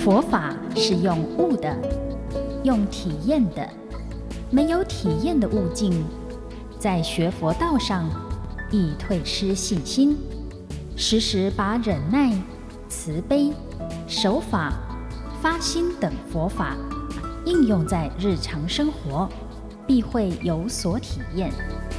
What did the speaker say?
佛法是用悟的，用体验的。没有体验的悟境，在学佛道上易退失信心。时时把忍耐、慈悲、守法、发心等佛法应用在日常生活，必会有所体验。